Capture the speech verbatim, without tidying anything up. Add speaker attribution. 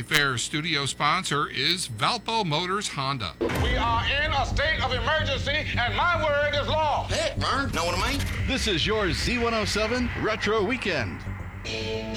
Speaker 1: Fair studio sponsor is Valpo Motors Honda.
Speaker 2: We are in a state of emergency, and my word is law.
Speaker 3: Heck, Vern, know what I mean?
Speaker 4: This is your Z one oh seven Retro Weekend.